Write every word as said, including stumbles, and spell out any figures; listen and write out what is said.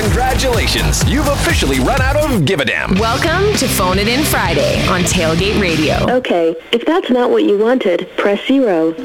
Congratulations, you've officially run out of Give a Damn. Welcome to Phone It In Friday on Tailgate Radio. Okay, if that's not what you wanted, press zero.